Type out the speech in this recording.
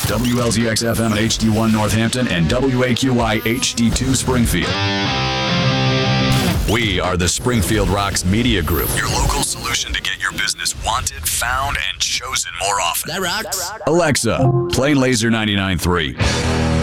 WLZX FM HD1 Northampton and WAQI HD2 Springfield. We are the Springfield Rocks Media Group, your local solution to get your business wanted, found, and chosen more often. That rocks. Alexa, play Laser 99.3.